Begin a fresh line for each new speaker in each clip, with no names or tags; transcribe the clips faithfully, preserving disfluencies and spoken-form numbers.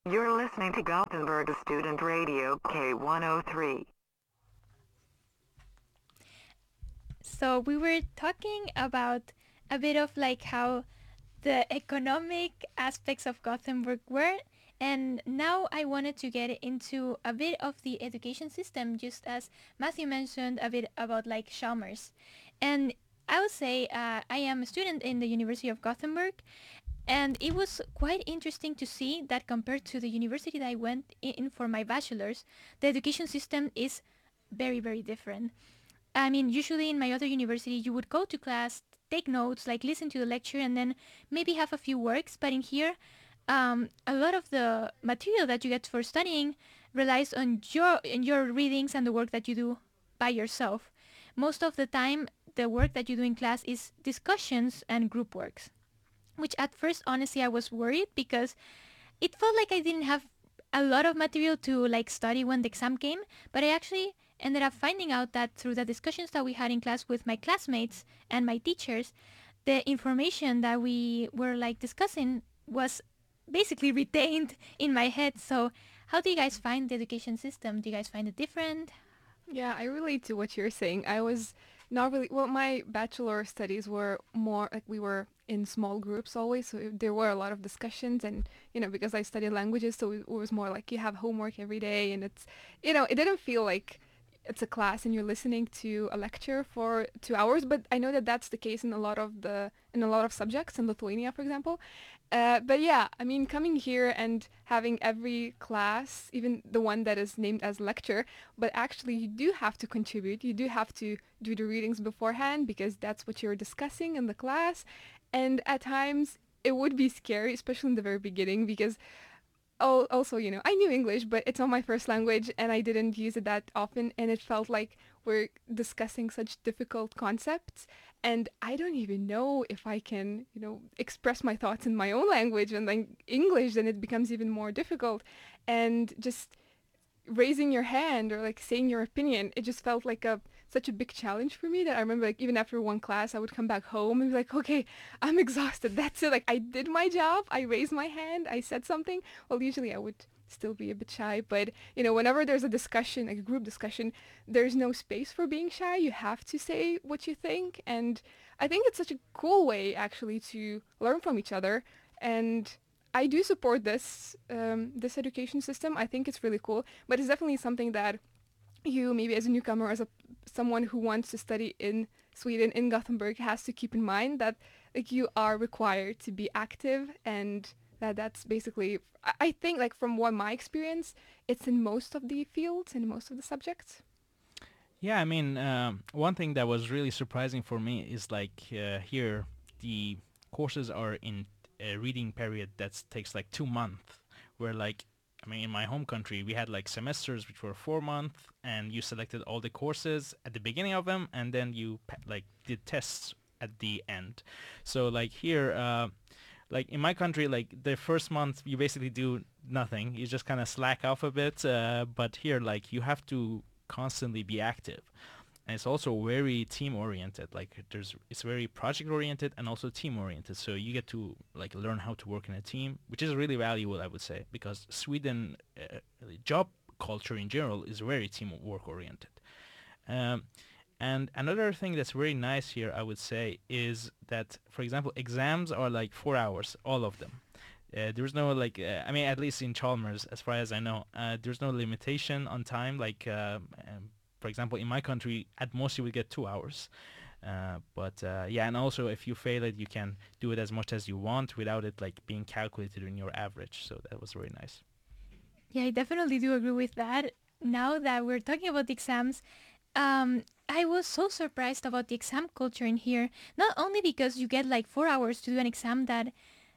You're listening to Gothenburg Student Radio K one oh three.
So we were talking about a bit of like how the economic aspects of Gothenburg were, and now I wanted to get into a bit of the education system, just as Matthew mentioned a bit about like Chalmers. And I would say uh, I am a student in the University of Gothenburg, and it was quite interesting to see that compared to the university that I went in for my bachelor's, the education system is very, very different. I mean, usually in my other university, you would go to class, take notes, like listen to the lecture, and then maybe have a few works. But in here, um, a lot of the material that you get for studying relies on your on your readings and the work that you do by yourself. Most of the time, the work that you do in class is discussions and group works, which at first, honestly, I was worried because it felt like I didn't have a lot of material to like study when the exam came, but I actually ended up finding out that through the discussions that we had in class with my classmates and my teachers, the information that we were like discussing was basically retained in my head. So how do you guys find the education system? Do you guys find it different?
Yeah, I relate to what you're saying. I was not really, well, my bachelor studies were more like we were in small groups always, so there were a lot of discussions and, you know, because I studied languages, so it was more like you have homework every day and it's, you know, it didn't feel like it's a class and you're listening to a lecture for two hours, but I know that that's the case in a lot of the, in a lot of subjects in Lithuania, for example. Uh, but yeah, I mean, coming here and having every class, even the one that is named as lecture, but actually you do have to contribute. You do have to do the readings beforehand because that's what you're discussing in the class. And at times it would be scary, especially in the very beginning, because oh, also, you know, I knew English, but it's not my first language and I didn't use it that often. And it felt like we're discussing such difficult concepts. And I don't even know if I can, you know, express my thoughts in my own language and then English, then it becomes even more difficult. And just raising your hand or like saying your opinion, it just felt like a such a big challenge for me that I remember like even after one class I would come back home and be like, okay, I'm exhausted. That's it. Like I did my job. I raised my hand. I said something. Well, usually I would still be a bit shy, but you know, whenever there's a discussion, like a group discussion, there's no space for being shy. You have to say what you think, and I think it's such a cool way actually to learn from each other. And I do support this um, this education system. I think it's really cool, but it's definitely something that you, maybe as a newcomer, as a someone who wants to study in Sweden, in Gothenburg, has to keep in mind that like you are required to be active, and that that's basically I I think like from what my experience, it's in most of the fields and most of the subjects.
Yeah, I mean, um, one thing that was really surprising for me is like uh, here the courses are in a reading period that takes like two months, where like I mean in my home country we had like semesters which were four months, and you selected all the courses at the beginning of them, and then you pa- like did tests at the end. So like here, uh, like in my country, like the first month you basically do nothing. You just kind of slack off a bit. Uh, but here, like you have to constantly be active, and it's also very team oriented. Like there's, it's very project oriented and also team oriented. So you get to like learn how to work in a team, which is really valuable, I would say, because Sweden uh, job culture in general is very teamwork oriented. Um, and another thing that's very nice here, I would say, is that, for example, exams are like four hours, all of them. Uh, there's no like, uh, I mean, at least in Chalmers, as far as I know, uh, there's no limitation on time. Like, um, um, for example, in my country, at most you will get two hours. Uh, but uh, yeah, and also if you fail it, you can do it as much as you want without it like being calculated in your average. So that was very nice.
Yeah, I definitely do agree with that. Now that we're talking about the exams, um, I was so surprised about the exam culture in here. Not only because you get like four hours to do an exam that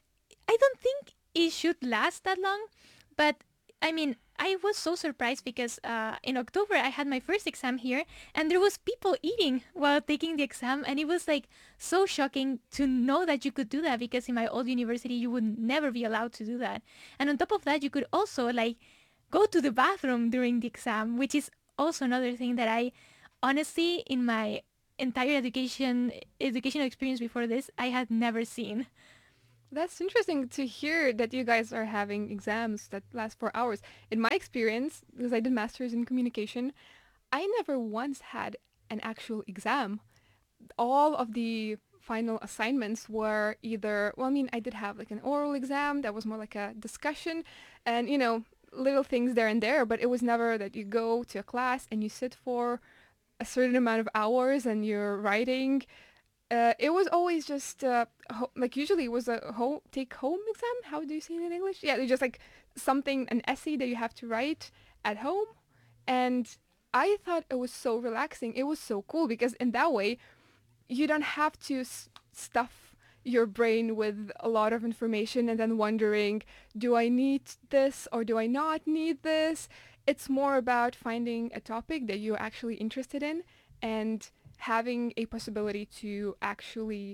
I don't think it should last that long, but I mean, I was so surprised because uh, in October I had my first exam here, and there was people eating while taking the exam, and it was like so shocking to know that you could do that because in my old university you would never be allowed to do that. And on top of that, you could also like go to the bathroom during the exam, which is also another thing that I honestly in my entire education educational experience before this I had never seen.
That's interesting to hear that you guys are having exams that last four hours. In my experience, because I did masters in communication, I never once had an actual exam. All of the final assignments were either, well, I mean, I did have like an oral exam that was more like a discussion and, you know, little things there and there, but it was never that you go to a class and you sit for a certain amount of hours and you're writing. Uh, it was always just uh, ho- like usually it was a ho- take home exam. How do you say it in English? Yeah, it's just like something, an essay that you have to write at home. And I thought it was so relaxing. It was so cool because in that way you don't have to s- stuff your brain with a lot of information and then wondering, do I need this or do I not need this? It's more about finding a topic that you're actually interested in and having a possibility to actually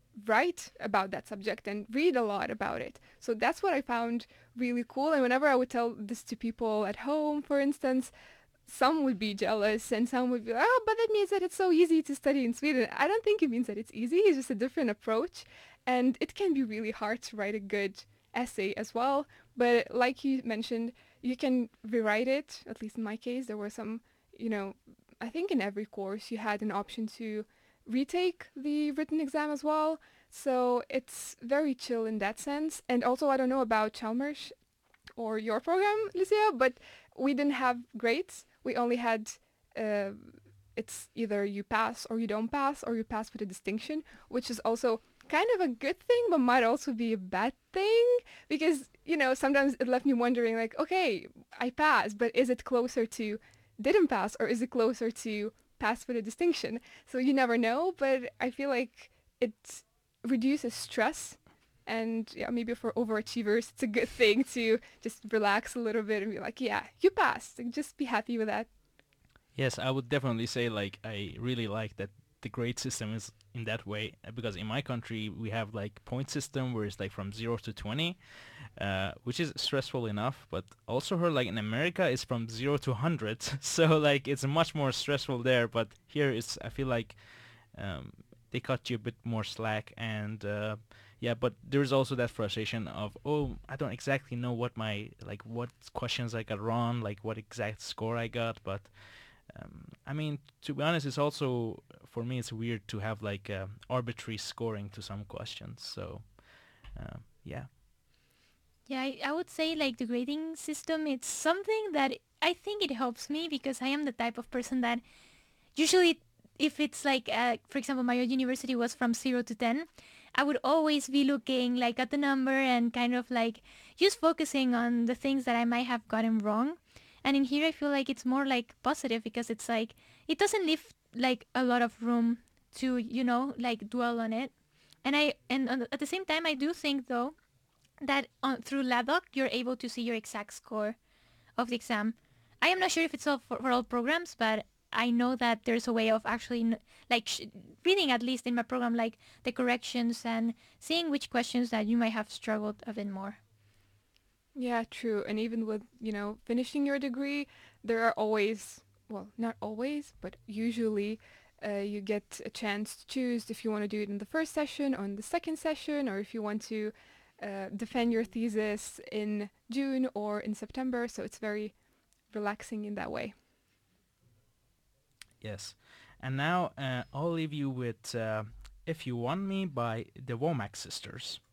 write about that subject and read a lot about it. So that's what I found really cool. And whenever I would tell this to people at home, for instance, some would be jealous and some would be like, oh, but that means that it's so easy to study in Sweden. I don't think it means that it's easy. It's just a different approach. And it can be really hard to write a good essay as well. But like you mentioned, you can rewrite it. At least in my case, there were some, you know, I think in every course you had an option to retake the written exam as well. So it's very chill in that sense. And also, I don't know about Chalmers or your program, Lucia, but we didn't have grades. We only had uh, it's either you pass or you don't pass, or you pass with a distinction, which is also kind of a good thing, but might also be a bad thing because you know sometimes it left me wondering, like, okay, I passed, but is it closer to didn't pass or is it closer to pass with a distinction? So you never know, but I feel like it reduces stress and yeah, maybe for overachievers, it's a good thing to just relax a little bit and be like, yeah, you passed. Like, just be happy with that.
Yes, I would definitely say like I really like that the grade system is in that way uh, because in my country we have like point system where it's like from zero to twenty, uh, which is stressful enough. But also her like in America is from zero to hundred, so like it's much more stressful there. But here it's I feel like um, they cut you a bit more slack and uh, yeah, but there's also that frustration of oh I don't exactly know what my like what questions I got wrong, like what exact score I got, but um, I mean, to be honest, it's also for me it's weird to have like uh, arbitrary scoring to some questions. So uh, yeah,
Yeah, I, I would say like the grading system, it's something that I think it helps me because I am the type of person that usually if it's like, uh, for example, my university was from zero to ten, I would always be looking like at the number and kind of like just focusing on the things that I might have gotten wrong. And in here, I feel like it's more like positive because it's like, it doesn't leave like a lot of room to, you know, like dwell on it. And I, and on the- at the same time, I do think though that on, through Laddoc, you're able to see your exact score of the exam. I am not sure if it's all for, for all programs, but I know that there's a way of actually n- like sh- reading at least in my program like the corrections and seeing which questions that you might have struggled a bit more.
Yeah, true. And even with, you know, finishing your degree, there are always, well, not always, but usually uh, you get a chance to choose if you want to do it in the first session or in the second session, or if you want to uh, defend your thesis in June or in September. So it's very relaxing in that way.
yes. And now uh, I'll leave you with uh, "If You Want Me" by the Womack Sisters.